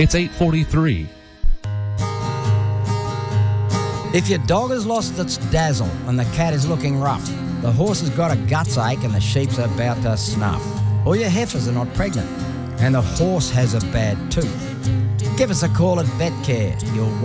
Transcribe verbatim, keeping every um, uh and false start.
It's eight forty-three. If your dog has lost its dazzle and the cat is looking rough, the horse has got a guts ache and the sheep's about to snuff, or your heifers are not pregnant and the horse has a bad tooth, give us a call at VetCare. You'll